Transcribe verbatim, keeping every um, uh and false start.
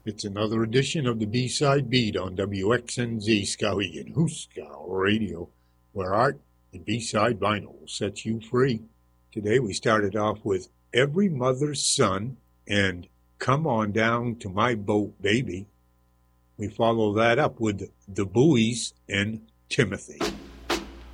It's another edition of the B-Side Beat on W X N Z Skowhegan Hooskow Radio, where art and B-Side vinyl sets you free. Today we started off with Every Mother's Son and Come On Down to My Boat, Baby. We follow that up with The Buoys and Timothy.